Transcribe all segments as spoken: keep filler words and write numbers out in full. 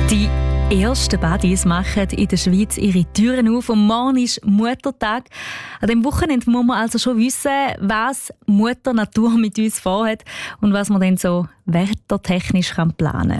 Die ersten Buddies machen in der Schweiz ihre Türen auf und morgen ist Muttertag. An diesem Wochenende muss man also schon wissen, was Mutter Natur mit uns vorhat und was man dann so wettertechnisch planen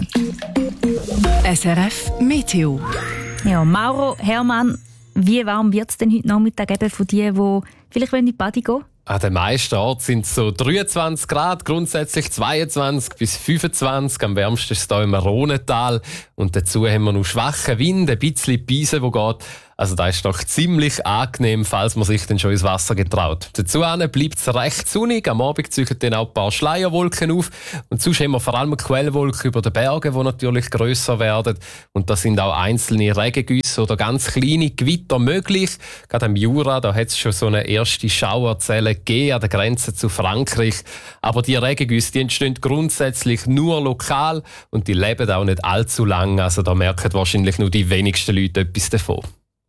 kann. S R F Meteo. Ja, Mauro, Hermann, wie warm wird es denn heute Nachmittag eben von denen, die vielleicht in die Party gehen wollen? An den meisten Orten sind es so dreiundzwanzig Grad, grundsätzlich zweiundzwanzig bis fünfundzwanzig. Am wärmsten ist es hier im Rhonental. Und dazu haben wir noch schwachen Wind, ein bisschen Beise, der geht. Also das ist doch ziemlich angenehm, falls man sich dann schon ins Wasser getraut. Dazu bleibt es recht sonnig. Am Abend ziehen dann auch ein paar Schleierwolken auf. Und sonst haben wir vor allem Quellwolken über den Bergen, die natürlich grösser werden. Und da sind auch einzelne Regengüsse oder ganz kleine Gewitter möglich. Gerade am Jura, da hat es schon so eine erste Schauerzelle gegeben an der Grenze zu Frankreich. Aber die Regengüsse, die entstehen grundsätzlich nur lokal und die leben auch nicht allzu lang. Also da merken wahrscheinlich nur die wenigsten Leute etwas davon.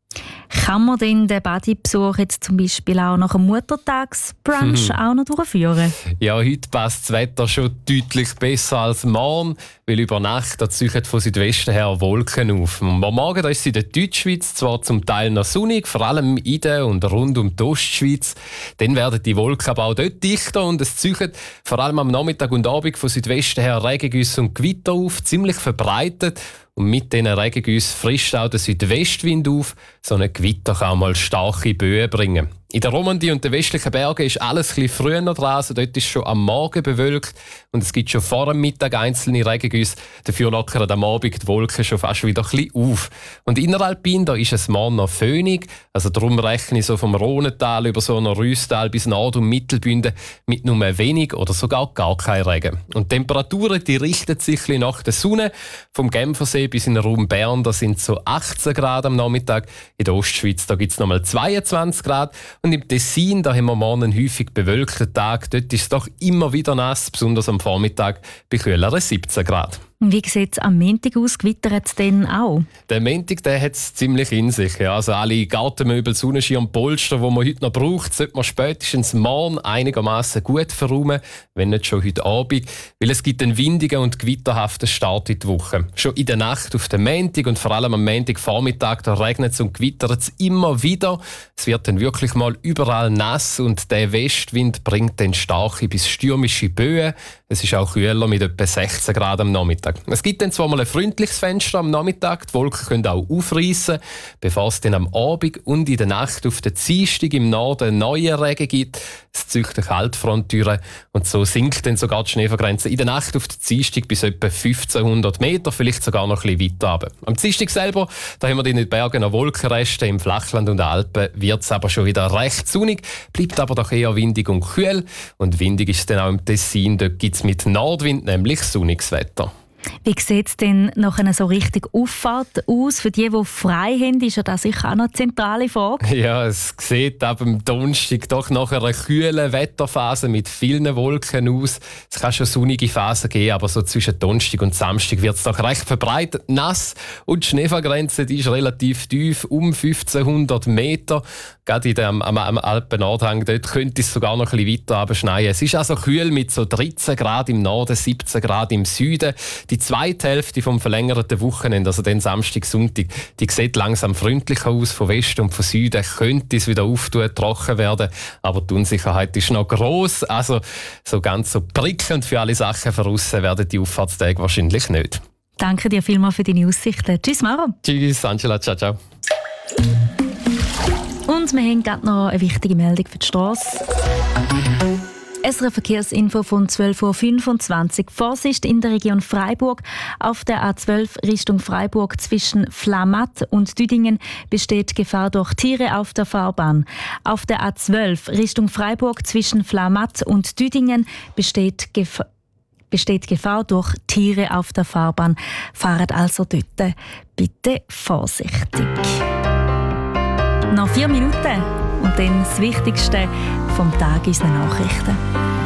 Kann man denn den Bodybesuch jetzt zum Beispiel auch nach einem Muttertagsbrunch hm. auch noch durchführen? Ja, heute passt das Wetter schon deutlich besser als morgen, weil über Nacht da ziehen von Südwesten her Wolken auf. Am Morgen da ist es in der Deutschschweiz zwar zum Teil noch sonnig, vor allem in der und rund um die Ostschweiz. Dann werden die Wolken aber auch dort dichter und es ziehen vor allem am Nachmittag und Abend von Südwesten her Regengüsse und Gewitter auf, ziemlich verbreitet. Und mit diesen Regengüssen frischt auch der Südwestwind auf. So ein Gewitter kann mal starke Böen bringen. In der Romandie und den westlichen Bergen ist alles ein bisschen früher dran. Also dort ist schon am Morgen bewölkt und es gibt schon vor dem Mittag einzelne Regengüsse. Dafür lockern am Abend die Wolken schon fast wieder ein bisschen auf. Und inneralpin, da ist es morgen noch föhnig. Also darum rechne ich so vom Rhonental über so ein Rüsstal bis Nord- und Mittelbünden mit nur wenig oder sogar gar kein Regen. Und die Temperaturen, die richten sich nach der Sonne. Vom Genfersee bis in den Raum Bern, da sind so achtzehn Grad am Nachmittag. In der Ostschweiz, da gibt es nochmal zweiundzwanzig Grad. Und im Tessin, da haben wir morgen einen häufig bewölkten Tag. Dort ist es doch immer wieder nass, besonders am Vormittag bei kühleren siebzehn Grad. Wie sieht es am Montag aus? Gewittert es denn auch? Der Montag hat es ziemlich in sich. Ja. Also alle Gartenmöbel, Sonnenschirm, Polster, die man heute noch braucht, sollte man spätestens morgen einigermaßen gut verräumen, wenn nicht schon heute Abend. Weil es gibt einen windigen und gewitterhaften Start in die Woche. Schon in der Nacht auf den Montag und vor allem am Montagvormittag, da regnet es und gewittert es immer wieder. Es wird dann wirklich mal überall nass und der Westwind bringt dann starke bis stürmische Böen. Es ist auch kühler mit etwa sechzehn Grad am Nachmittag. Es gibt dann zwar mal ein freundliches Fenster am Nachmittag, die Wolken können auch aufreissen, bevor es dann am Abend und in der Nacht auf der Dienstag im Norden neue Regen gibt. Es zieht eine Kaltfronttüre und so sinkt dann sogar die Schneefallgrenze in der Nacht auf der Dienstag bis etwa fünfzehnhundert Meter, vielleicht sogar noch ein bisschen weiter runter. Am Dienstag selber, da haben wir in den Bergen noch Wolkenreste, im Flachland und Alpen wird es aber schon wieder recht sonnig, bleibt aber doch eher windig und kühl. Und windig ist es dann auch im Tessin, dort gibt es mit Nordwind nämlich sonniges Wetter. Wie sieht es denn nach einer so richtig Auffahrt aus? Für die, die frei haben, ist ja das sicher auch noch eine zentrale Frage. Ja, es sieht ab dem Donnerstag doch nach einer kühlen Wetterphase mit vielen Wolken aus. Es kann schon sonnige Phasen geben, aber so zwischen Donnerstag und Samstag wird es doch recht verbreitet nass. Und die Schneefallgrenze die ist relativ tief, um fünfzehnhundert Meter. Gerade in dem, am, am Alpen-Nordhang, dort könnte es sogar noch ein bisschen weiter runterschneien. Es ist also kühl mit so dreizehn Grad im Norden, siebzehn Grad im Süden. Die zweite Hälfte vom verlängerten Wochenende, also den Samstag, Sonntag, die sieht langsam freundlicher aus. Von Westen und von Süden könnte es wieder auftun, trocken werden. Aber die Unsicherheit ist noch gross. Also so ganz so prickelnd für alle Sachen von aussen werden die Auffahrtstage wahrscheinlich nicht. Danke dir vielmals für deine Aussichten. Tschüss, Maro. Tschüss, Angela. Ciao, ciao. Und wir haben gerade noch eine wichtige Meldung für die Strasse. S R F-Verkehrsinfo von zwölf Uhr fünfundzwanzig. Vorsicht in der Region Freiburg. Auf der A zwölf Richtung Freiburg zwischen Flamatt und Düdingen besteht Gefahr durch Tiere auf der Fahrbahn. Auf der A zwölf Richtung Freiburg zwischen Flamatt und Düdingen besteht Gefahr besteht Gefahr durch Tiere auf der Fahrbahn. Fahrt also dort bitte vorsichtig. Noch vier Minuten und dann das Wichtigste vom Tag in unseren Nachrichten.